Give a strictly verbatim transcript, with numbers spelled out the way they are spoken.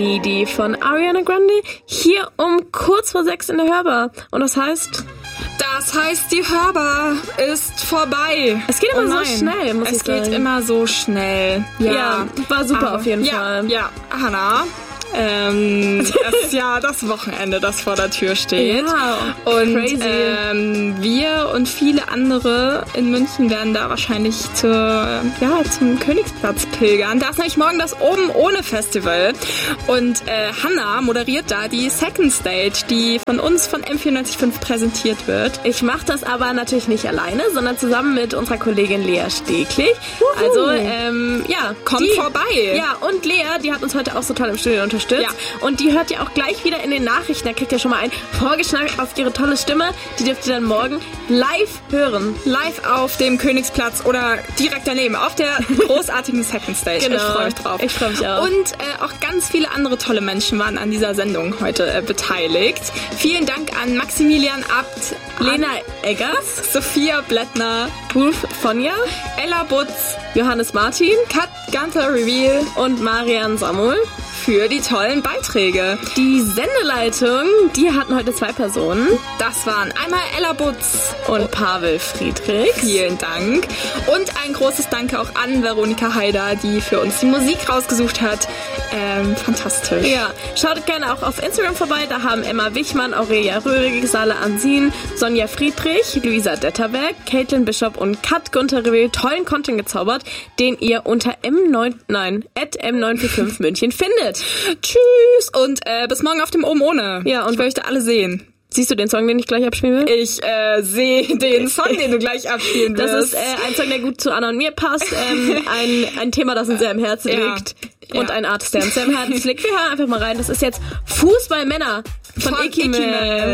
Needy von Ariana Grande hier um kurz vor sechs in der Hörbar. Und das heißt... Das heißt, die Hörbar ist vorbei. Es geht immer oh so schnell, muss es ich sagen. Es geht immer so schnell. Ja, ja war super Aber, auf jeden ja, Fall. Ja, Hannah... Ähm, es ist ja das Wochenende, das vor der Tür steht. Ja, und crazy. Ähm, wir und viele andere in München werden da wahrscheinlich zur, ja, zum Königsplatz pilgern. Da ist nämlich morgen das Oben ohne Festival. Und äh, Hannah moderiert da die Second Stage, die von uns von M vierundneunzig Komma fünf präsentiert wird. Ich mache das aber natürlich nicht alleine, sondern zusammen mit unserer Kollegin Lea Steglich. Uhu. Also, ähm, ja. Kommt die, vorbei. Ja, und Lea, die hat uns heute auch so toll im Studio unterstützt. Ja. Und die hört ihr auch gleich wieder in den Nachrichten. Da kriegt ihr schon mal einen Vorgeschmack auf ihre tolle Stimme. Die dürft ihr dann morgen live hören. Live auf dem Königsplatz oder direkt daneben, auf der großartigen Second Stage. Genau. Ich freue mich drauf. Ich freue mich auch. Und äh, auch ganz viele andere tolle Menschen waren an dieser Sendung heute äh, beteiligt. Vielen Dank an Maximilian Abt, Lena Eggers, Sophia Blättner, Ruth Fonja, Ella Butz, Johannes Martin, Kat Gunther Reveal und Marian Samuel für die tollen Beiträge. Die Sendeleitung, die hatten heute zwei Personen. Das waren einmal Ella Butz und, und Pavel Friedrich. Vielen Dank. Und ein großes Danke auch an Veronika Haider, die für uns die Musik rausgesucht hat. Ähm, fantastisch. Ja, schaut gerne auch auf Instagram vorbei. Da haben Emma Wichmann, Aurelia Röhrig, Sale Ansin, Sonja Friedrich, Luisa Detterberg, Caitlin Bishop und Kat Gunther Reveal tollen Content gezaubert, den ihr unter m neun, nein, at m neun vier fünf München findet. Tschüss und äh, bis morgen auf dem Oben ohne. Ja, und ich möchte alle sehen. Siehst du den Song, den ich gleich abspielen will? Ich äh, sehe den Song, den du gleich abspielen wirst. Das ist äh, ein Song, der gut zu Anna und mir passt. Ähm, ein, ein Thema, das uns sehr am Herzen ja. liegt. Und ja. ein Artist, der uns sehr am Herzen liegt. Wir hören einfach mal rein. Das ist jetzt Fußballmänner von, von Ikimel.